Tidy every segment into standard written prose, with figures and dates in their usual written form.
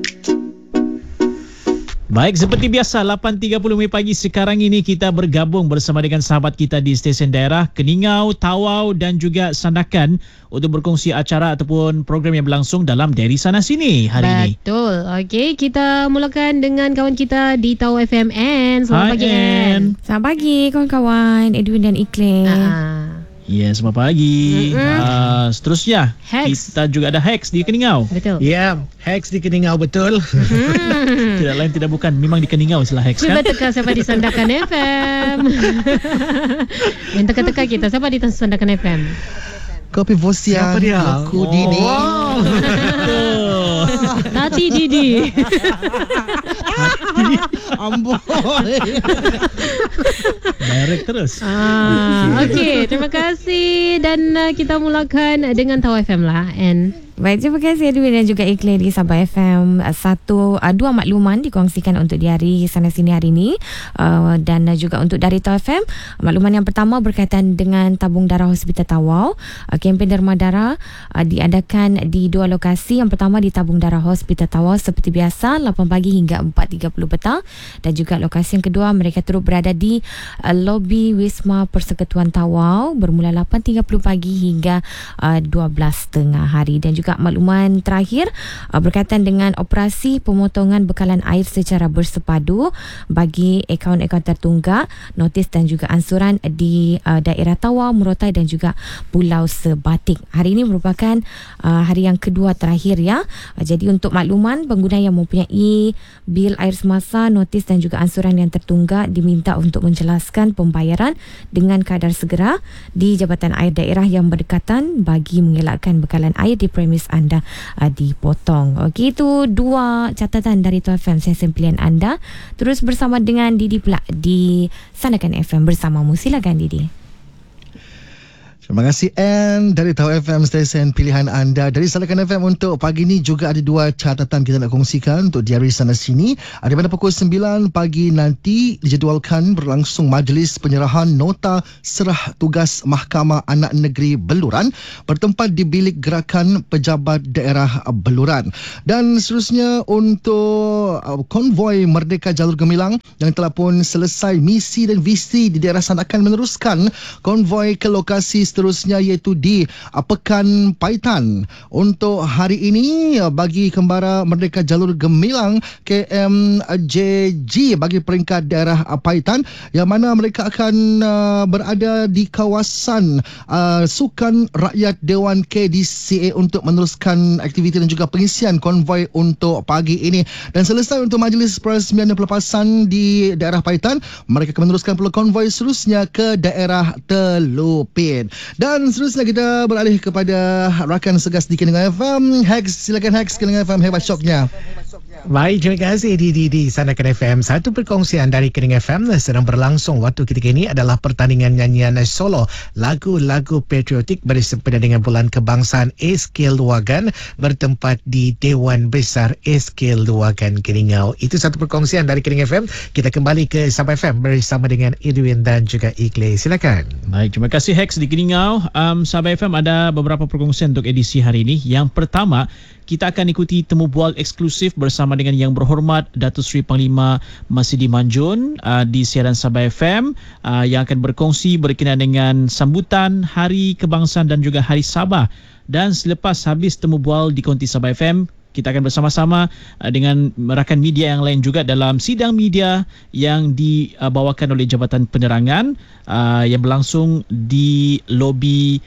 Baik, seperti biasa 8.30 pagi sekarang ini kita bergabung bersama dengan sahabat kita di stesen daerah Keningau, Tawau dan juga Sandakan untuk berkongsi acara ataupun program yang berlangsung dalam Dari Sana Sini hari ini. Betul. Okey, kita mulakan dengan kawan kita di Tawau FM Ann. Selamat pagi Ann. Selamat pagi kawan-kawan Edwin dan Iklim. Ya, selamat pagi. Seterusnya Hex. kita juga ada Hex di Keningau. Betul. Ya, Hex di Keningau betul. Tidak lain tidak bukan, memang di Keningau istilah Hex Cuba kan. teka siapa di Sandakan FM. Yang teka-teka kita siapa di Sandakan FM. Kopi Vosia. Siapa dia? Aku Dini. Tati Didi. Amboi. Direct terus. Okey, terima kasih dan kita mulakan dengan Tawau FM lah and Baik, terima kasih Edwin dan juga Iklim di Sabah FM. Dua makluman dikongsikan untuk di Hari Sana Sini hari ini dan juga untuk dari Tawau FM. Makluman yang pertama berkaitan dengan tabung darah Hospital Tawau. Kempen derma darah diadakan di dua lokasi. Yang pertama di tabung darah Hospital Tawau seperti biasa 8 pagi hingga 4.30 petang, dan juga lokasi yang kedua mereka turut berada di lobi Wisma Persekutuan Tawau bermula 8.30 pagi hingga 12.30 hari. Dan juga makluman terakhir berkaitan dengan operasi pemotongan bekalan air secara bersepadu bagi akaun-akaun tertunggak, notis dan juga ansuran di daerah Tawau, Murotai dan juga Pulau Sebatik. Hari ini merupakan hari yang kedua terakhir ya. Jadi untuk makluman, pengguna yang mempunyai bil air semasa, notis dan juga ansuran yang tertunggak diminta untuk menjelaskan pembayaran dengan kadar segera di Jabatan Air Daerah yang berdekatan bagi mengelakkan bekalan air di premis anda dipotong. Okey, itu dua catatan dari Tawau FM, sesi pilihan anda. Terus bersama dengan Didi pula di Sandakan FM bersamamu. Silakan Didi. Terima kasih Ann dari Tawau FM, stesen pilihan anda. Dari Sandakan FM untuk pagi ni juga ada dua catatan kita nak kongsikan untuk di Hari Sana Sini. Pada pukul 9 pagi nanti dijadualkan berlangsung majlis penyerahan nota serah tugas Mahkamah Anak Negeri Beluran bertempat di Bilik Gerakan Pejabat Daerah Beluran. Dan seterusnya untuk konvoi Merdeka Jalur Gemilang yang telah pun selesai misi dan visi di daerah Sandakan meneruskan konvoi ke lokasi seterusnya iaitu di Pekan Paitan. Untuk hari ini bagi kembara Merdeka Jalur Gemilang KMJG bagi peringkat daerah Paitan, yang mana mereka akan berada di kawasan Sukan Rakyat Dewan KDCA untuk meneruskan aktiviti dan juga pengisian konvoi untuk pagi ini. Dan selesai untuk majlis peresmian dan pelepasan di daerah Paitan, mereka akan meneruskan konvoi seterusnya ke daerah Telupin. Dan seterusnya kita beralih kepada rakan segas di Keningau FM. Hex, silakan Hex, Keningau FM hebat shocknya. Baik, terima kasih di Sandakan FM. Satu perkongsian dari Keningau FM sedang berlangsung waktu ketika ini adalah pertandingan nyanyian solo lagu-lagu patriotik bersempena dengan Bulan Kebangsaan SK Luagan bertempat di Dewan Besar SK Luagan Keningau. Itu satu perkongsian dari Keningau FM. Kita kembali ke Sabah FM bersama dengan Edwin dan juga Iklim. Silakan. Baik, terima kasih Hex di Keningau. Sabah FM ada beberapa perkongsian untuk edisi hari ini. Yang pertama, kita akan ikuti temu bual eksklusif bersama dengan Yang Berhormat Datuk Seri Panglima Masidi Manjun di siaran Sabah FM yang akan berkongsi berkenaan dengan sambutan Hari Kebangsaan dan juga Hari Sabah. Dan selepas habis temu bual di Konti Sabah FM, kita akan bersama-sama dengan rakan media yang lain juga dalam sidang media yang dibawakan oleh Jabatan Penerangan yang berlangsung di lobi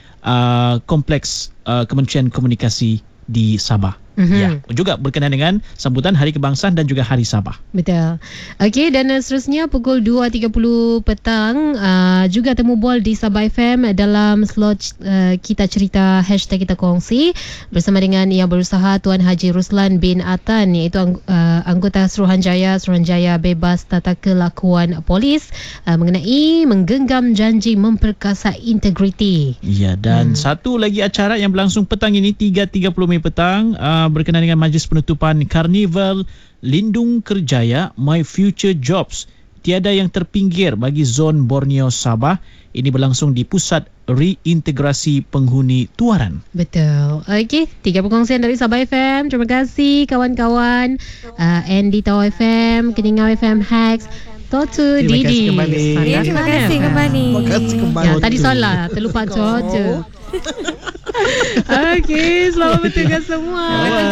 Kompleks Kementerian Komunikasi di Sabah. Ya, juga berkenaan dengan sambutan Hari Kebangsaan dan juga Hari Sabah. Betul. Okey, dan seterusnya pukul 2.30 petang juga temu bual di Sabah FM dalam slot kita cerita #kita kongsi bersama dengan Yang Berusaha Tuan Haji Ruslan bin Atan, iaitu anggota Suruhanjaya Bebas Tata Kelakuan Polis mengenai menggenggam janji memperkasa integriti. Ya, dan satu lagi acara yang berlangsung petang ini 3.30 petang berkenaan dengan majlis penutupan Karnival Lindung Kerjaya My Future Jobs Tiada Yang Terpinggir bagi Zon Borneo Sabah. Ini berlangsung di Pusat reintegrasi penghuni tuaran. Betul. Okey, 3 perkongsian dari Sabah FM. Terima kasih kawan-kawan. Andy Tau FM, Keningau FM Hacks, Totu Terima kasih Didi. kembali. Ya, terima kasih kembali. Terima kasih kembali. Ya, tadi salah, terlupa George. Okey, selamat bertugas semua.